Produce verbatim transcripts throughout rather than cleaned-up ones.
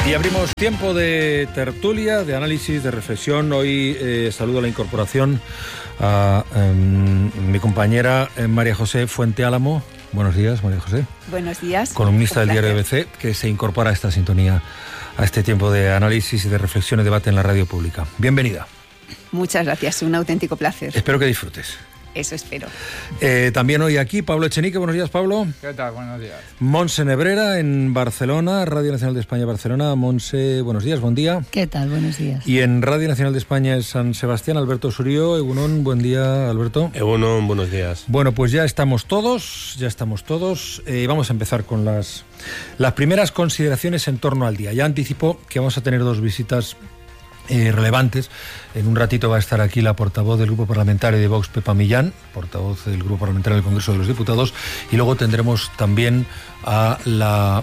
Y abrimos tiempo de tertulia, de análisis, de reflexión. Hoy eh, saludo la incorporación a eh, mi compañera eh, María José Fuente Álamo. Buenos días, María José. Buenos días. Columnista del diario B C, que se incorpora a esta sintonía, a este tiempo de análisis y de reflexión y debate en la radio pública. Bienvenida. Muchas gracias, un auténtico placer. Espero que disfrutes. Eso espero. Eh, también hoy aquí Pablo Echenique. Buenos días, Pablo. ¿Qué tal? Buenos días. Monse Nebrera en Barcelona, Radio Nacional de España, Barcelona. Monse, buenos días, buen día. ¿Qué tal? Buenos días. Y en Radio Nacional de España en San Sebastián, Alberto Surio. Egunon, buen día, Alberto. Egunon, buenos días. Bueno, pues ya estamos todos, ya estamos todos. Eh, vamos a empezar con las, las primeras consideraciones en torno al día. Ya anticipó que vamos a tener dos visitas Eh, relevantes. En un ratito va a estar aquí la portavoz del Grupo Parlamentario de Vox, Pepa Millán, portavoz del Grupo Parlamentario del Congreso de los Diputados, y luego tendremos también a la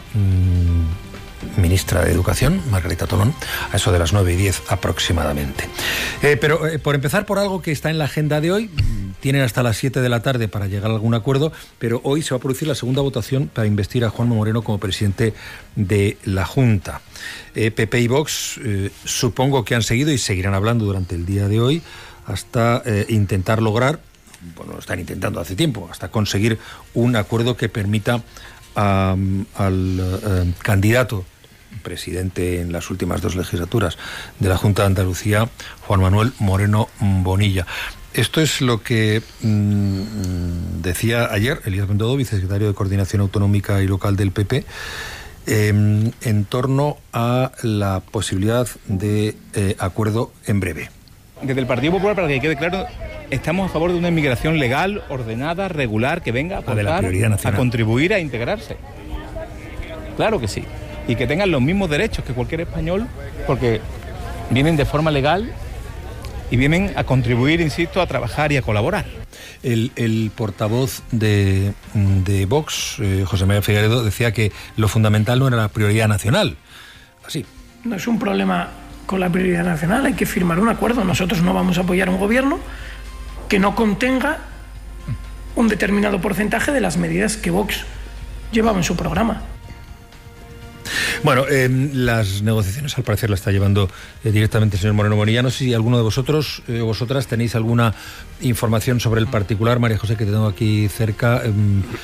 mmm, ministra de Educación, Margarita Tolón, a eso de las nueve y diez aproximadamente. Eh, pero eh, por empezar por algo que está en la agenda de hoy, tienen hasta las siete de la tarde para llegar a algún acuerdo, pero hoy se va a producir la segunda votación para investir a Juanma Moreno como presidente de la Junta. Eh, P P y Vox eh, supongo que han seguido y seguirán hablando durante el día de hoy hasta eh, intentar lograr, bueno, lo están intentando hace tiempo, hasta conseguir un acuerdo que permita um, al uh, candidato presidente en las últimas dos legislaturas de la Junta de Andalucía, Juan Manuel Moreno Bonilla. Esto es lo que mmm, decía ayer Elías Bendodo, vicesecretario de Coordinación Autonómica y Local del P P, eh, en torno a la posibilidad de eh, acuerdo en breve. Desde el Partido Popular, para que quede claro, estamos a favor de una inmigración legal, ordenada, regular, que venga a aportar, a contribuir a integrarse. Claro que sí. Y que tengan los mismos derechos que cualquier español, porque vienen de forma legal y vienen a contribuir, insisto, a trabajar y a colaborar. El, el portavoz de, de Vox, eh, José María Figueredo, decía que lo fundamental no era la prioridad nacional. Así. No es un problema con la prioridad nacional, hay que firmar un acuerdo. Nosotros no vamos a apoyar un gobierno que no contenga un determinado porcentaje de las medidas que Vox llevaba en su programa. Bueno, eh, las negociaciones al parecer las está llevando eh, directamente el señor Moreno Bonilla. No sé si alguno de vosotros o eh, vosotras tenéis alguna información sobre el particular. María José, que te tengo aquí cerca, eh,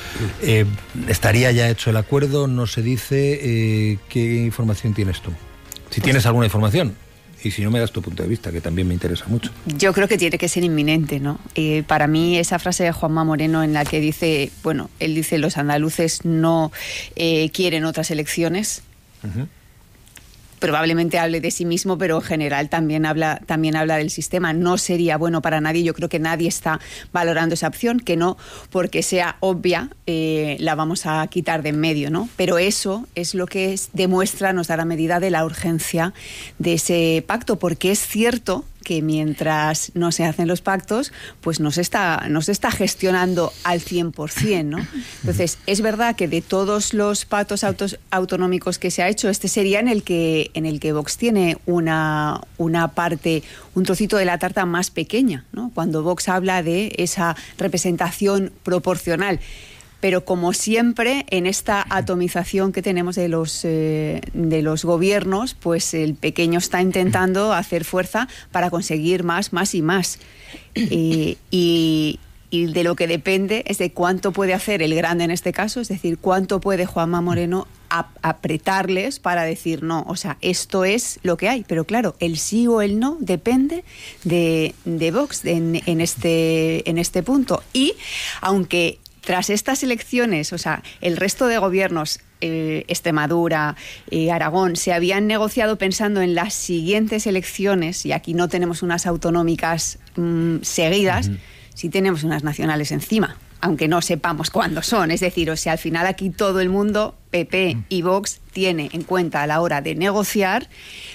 eh, ¿estaría ya hecho el acuerdo? ¿No se dice? Eh, ¿Qué información tienes tú? Si pues, tienes alguna información. Y si no, me das tu punto de vista, que también me interesa mucho. Yo creo que tiene que ser inminente, ¿no? Eh, para mí, esa frase de Juanma Moreno en la que dice, bueno, él dice los andaluces no eh, quieren otras elecciones. Uh-huh. Probablemente hable de sí mismo, pero en general también habla, también habla del sistema. No sería bueno para nadie. Yo creo que nadie está valorando esa opción, que no porque sea obvia eh, la vamos a quitar de en medio, ¿no? Pero eso es lo que es, demuestra, nos da la medida de la urgencia de ese pacto, porque es cierto que mientras no se hacen los pactos, pues no se está, no se está gestionando al cien por ciento, ¿no? Entonces, es verdad que de todos los pactos autos, autonómicos que se ha hecho, este sería en el que, en el que Vox tiene una, una parte, un trocito de la tarta más pequeña, ¿no? Cuando Vox habla de esa representación proporcional. Pero como siempre, en esta atomización que tenemos de los, eh, de los gobiernos, pues el pequeño está intentando hacer fuerza para conseguir más, más y más. Eh, y, y de lo que depende es de cuánto puede hacer el grande en este caso, es decir, cuánto puede Juanma Moreno ap- apretarles para decir no, o sea, esto es lo que hay. Pero claro, el sí o el no depende de, de Vox en, en, este, en este punto. Y aunque tras estas elecciones, o sea, el resto de gobiernos, eh, Extremadura, eh, Aragón, se habían negociado pensando en las siguientes elecciones, y aquí no tenemos unas autonómicas mmm, seguidas, uh-huh. Sí tenemos unas nacionales encima, aunque no sepamos cuándo son. Es decir, o sea, al final aquí todo el mundo, P P y Vox, tiene en cuenta a la hora de negociar